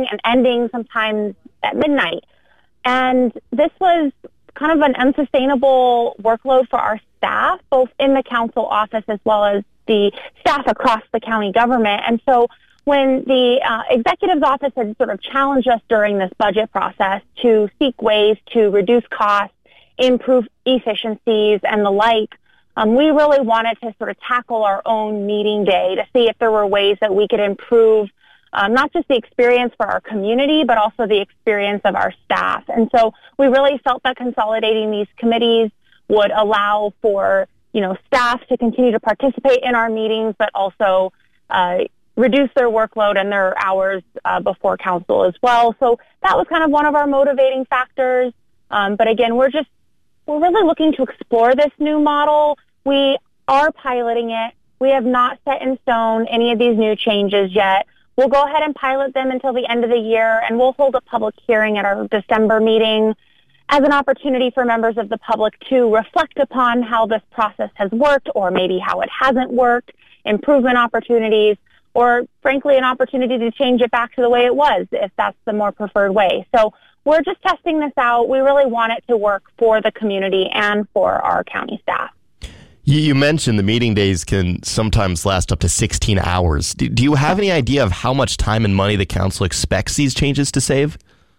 and ending sometimes at midnight. And this was kind of an unsustainable workload for our staff, both in the council office as well as the staff across the county government. And so when the executive's office had sort of challenged us during this budget process to seek ways to reduce costs, improve efficiencies, and the like, we really wanted to sort of tackle our own meeting day to see if there were ways that we could improve not just the experience for our community, but also the experience of our staff. And so we really felt that consolidating these committees would allow for, staff to continue to participate in our meetings, but also reduce their workload and their hours before council as well. So that was kind of one of our motivating factors. But again, we're really looking to explore this new model. We are piloting it. We have not set in stone any of these new changes yet. We'll go ahead and pilot them until the end of the year, and we'll hold a public hearing at our December meeting as an opportunity for members of the public to reflect upon how this process has worked, or maybe how it hasn't worked, improvement opportunities, or frankly, an opportunity to change it back to the way it was, if that's the more preferred way. So we're just testing this out. We really want it to work for the community and for our county staff. You mentioned the meeting days can sometimes last up to 16 hours. Do you have any idea of how much time and money the council expects these changes to save?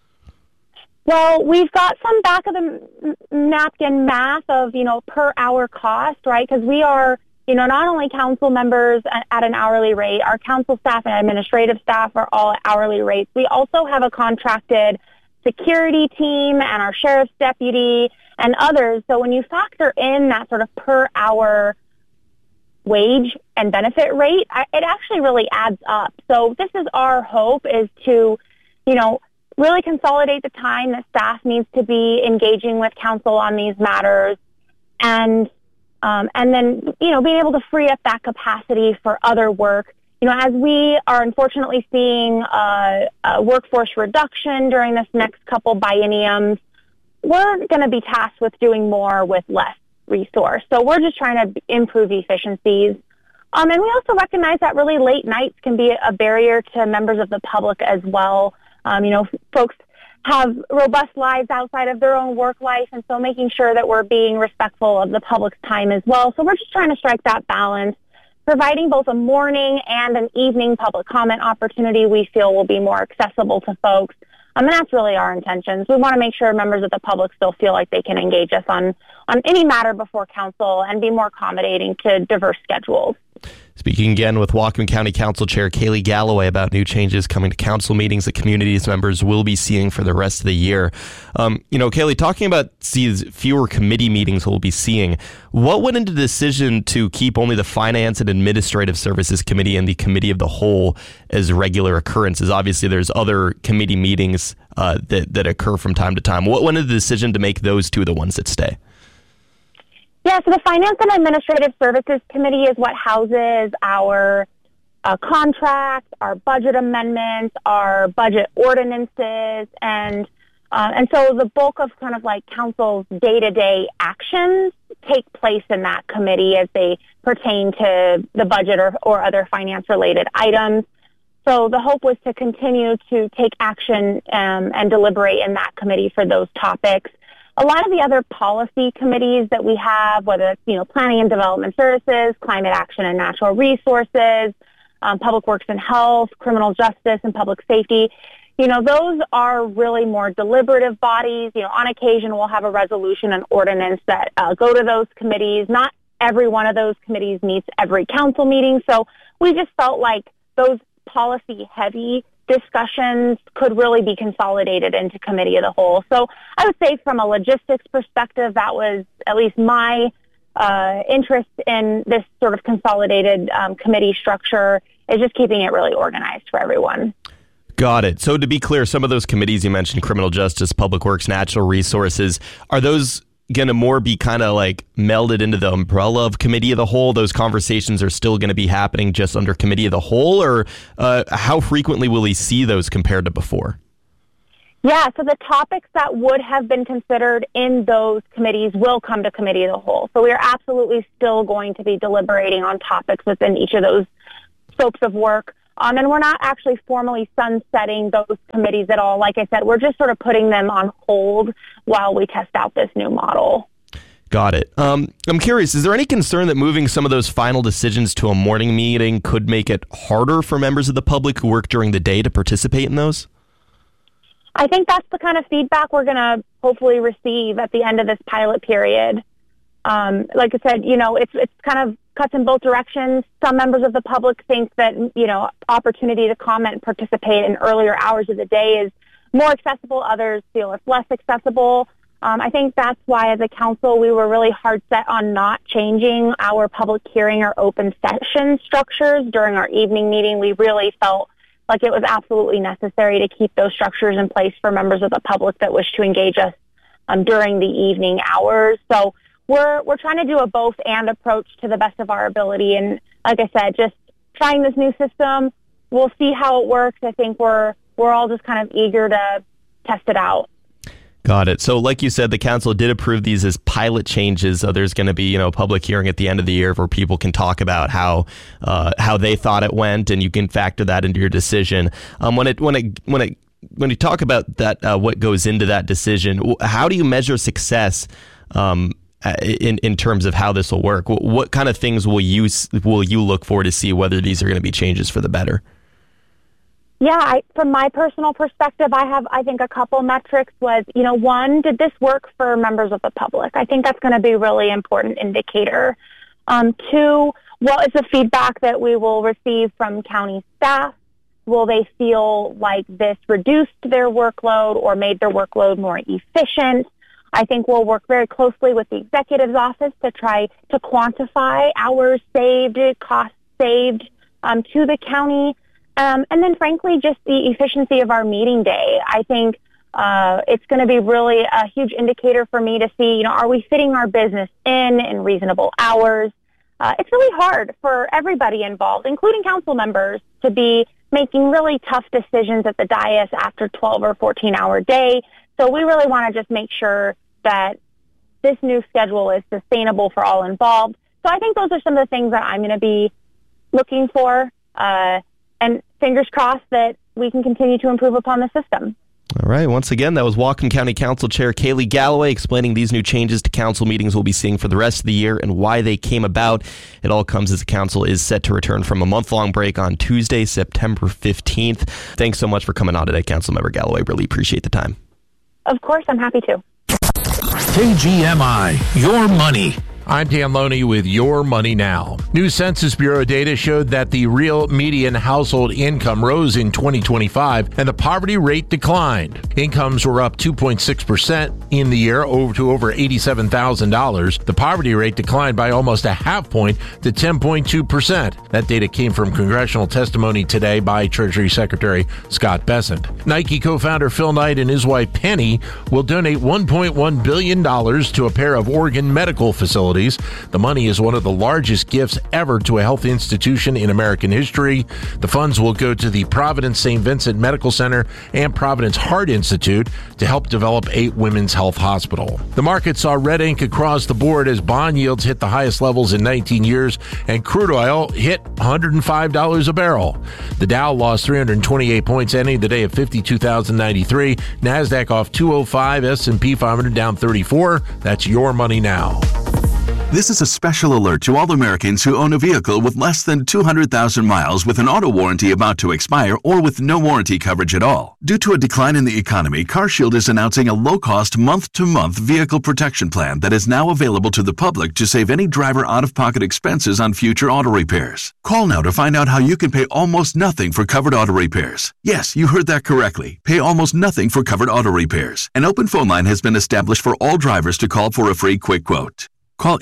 Well, we've got some back of the napkin math of, per hour cost, right? Because we are, not only council members at an hourly rate, our council staff and administrative staff are all at hourly rates. We also have a contracted security team and our sheriff's deputy and others. So when you factor in that sort of per hour wage and benefit rate, it actually really adds up. So this is our hope, is to, really consolidate the time that staff needs to be engaging with council on these matters, and then, being able to free up that capacity for other work. As we are unfortunately seeing a workforce reduction during this next couple bienniums, we're going to be tasked with doing more with less resource. So we're just trying to improve efficiencies. And we also recognize that really late nights can be a barrier to members of the public as well. Folks have robust lives outside of their own work life, and so making sure that we're being respectful of the public's time as well. So we're just trying to strike that balance, providing both a morning and an evening public comment opportunity we feel will be more accessible to folks. And that's really our intentions. We want to make sure members of the public still feel like they can engage us on any matter before council and be more accommodating to diverse schedules. Speaking again with Whatcom County Council Chair Kaylee Galloway about new changes coming to council meetings that communities members will be seeing for the rest of the year. Kaylee, talking about these fewer committee meetings we'll be seeing, what went into the decision to keep only the Finance and Administrative Services Committee and the Committee of the Whole as regular occurrences? Obviously, there's other committee meetings that occur from time to time. What went into the decision to make those two the ones that stay? Yeah, so the Finance and Administrative Services Committee is what houses our contracts, our budget amendments, our budget ordinances, and so the bulk of kind of like council's day-to-day actions take place in that committee as they pertain to the budget or other finance-related items. So the hope was to continue to take action and deliberate in that committee for those topics. A lot of the other policy committees that we have, whether it's, Planning and Development Services, Climate Action and Natural Resources, Public Works and Health, Criminal Justice and Public Safety, those are really more deliberative bodies. On occasion, we'll have a resolution and ordinance that go to those committees. Not every one of those committees meets every council meeting. So we just felt like those policy-heavy discussions could really be consolidated into Committee of the Whole. So I would say from a logistics perspective, that was at least my interest in this sort of consolidated committee structure, is just keeping it really organized for everyone. Got it. So to be clear, some of those committees you mentioned, Criminal Justice, Public Works, Natural Resources, are those going to more be kind of like melded into the umbrella of Committee of the Whole? Those conversations are still going to be happening just under Committee of the Whole, or how frequently will we see those compared to before? Yeah, so the topics that would have been considered in those committees will come to Committee of the Whole. So we are absolutely still going to be deliberating on topics within each of those scopes of work. And we're not actually formally sunsetting those committees at all. Like I said, we're just sort of putting them on hold while we test out this new model. Got it. I'm curious, is there any concern that moving some of those final decisions to a morning meeting could make it harder for members of the public who work during the day to participate in those? I think that's the kind of feedback we're going to hopefully receive at the end of this pilot period. Like I said, it's kind of cuts in both directions. Some members of the public think that, opportunity to comment and participate in earlier hours of the day is more accessible. Others feel it's less accessible. I think that's why, as a council, we were really hard set on not changing our public hearing or open session structures during our evening meeting. We really felt like it was absolutely necessary to keep those structures in place for members of the public that wish to engage us during the evening hours. So we're trying to do a both and approach to the best of our ability. And like I said, just trying this new system, we'll see how it works. I think we're all just kind of eager to test it out. Got it. So like you said, the council did approve these as pilot changes. So there's going to be, a public hearing at the end of the year where people can talk about how they thought it went, and you can factor that into your decision. When you talk about that, what goes into that decision, how do you measure success in terms of how this will work? What kind of things will you look for to see whether these are going to be changes for the better? Yeah, from my personal perspective, I think a couple metrics was, one, did this work for members of the public? I think that's going to be a really important indicator. Two, what is the feedback that we will receive from county staff? Will they feel like this reduced their workload or made their workload more efficient? I think we'll work very closely with the executive's office to try to quantify hours saved, costs saved to the county. And then, frankly, just the efficiency of our meeting day. I think it's going to be really a huge indicator for me to see, are we fitting our business in reasonable hours? It's really hard for everybody involved, including council members, to be making really tough decisions at the dais after 12 or 14-hour day. So we really want to just make sure that this new schedule is sustainable for all involved. So I think those are some of the things that I'm going to be looking for. And fingers crossed that we can continue to improve upon the system. All right. Once again, that was Whatcom County Council Chair Kaylee Galloway explaining these new changes to council meetings we'll be seeing for the rest of the year and why they came about. It all comes as the council is set to return from a month-long break on Tuesday, September 15th. Thanks so much for coming on today, Councilmember Galloway. Really appreciate the time. Of course. I'm happy to. KGMI, your money. I'm Dan Loney with Your Money Now. New Census Bureau data showed that the real median household income rose in 2025 and the poverty rate declined. Incomes were up 2.6% in the year to over $87,000. The poverty rate declined by almost a half point to 10.2%. That data came from congressional testimony today by Treasury Secretary Scott Bessent. Nike co-founder Phil Knight and his wife Penny will donate $1.1 billion to a pair of Oregon medical facilities. The money is one of the largest gifts ever to a health institution in American history. The funds will go to the Providence St. Vincent Medical Center and Providence Heart Institute to help develop a women's health hospital. The market saw red ink across the board as bond yields hit the highest levels in 19 years and crude oil hit $105 a barrel. The Dow lost 328 points, ending the day at 52,093. NASDAQ off 205, S&P 500 down 34. That's Your Money Now. This is a special alert to all Americans who own a vehicle with less than 200,000 miles with an auto warranty about to expire or with no warranty coverage at all. Due to a decline in the economy, CarShield is announcing a low-cost month-to-month vehicle protection plan that is now available to the public to save any driver out-of-pocket expenses on future auto repairs. Call now to find out how you can pay almost nothing for covered auto repairs. Yes, you heard that correctly. Pay almost nothing for covered auto repairs. An open phone line has been established for all drivers to call for a free quick quote. Call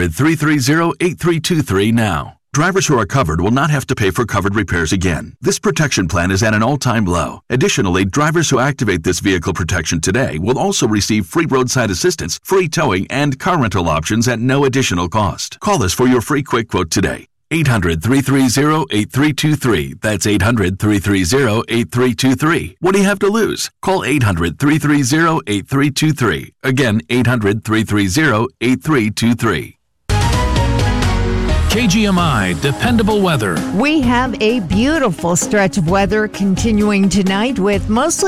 800-330-8323 now. Drivers who are covered will not have to pay for covered repairs again. This protection plan is at an all-time low. Additionally, drivers who activate this vehicle protection today will also receive free roadside assistance, free towing, and car rental options at no additional cost. Call us for your free quick quote today. 800-330-8323. That's 800-330-8323. What do you have to lose? Call 800-330-8323. Again, 800-330-8323. KGMI Dependable Weather. We have a beautiful stretch of weather continuing tonight with mostly